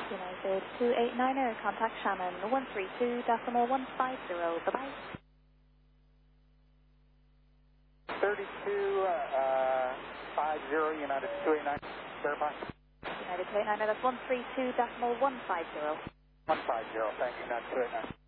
United 289er, contact Shannon 132.150. Bye-bye. 3250 United 289, verify. United 289er, that's 132.150. 150, thank you, United 289.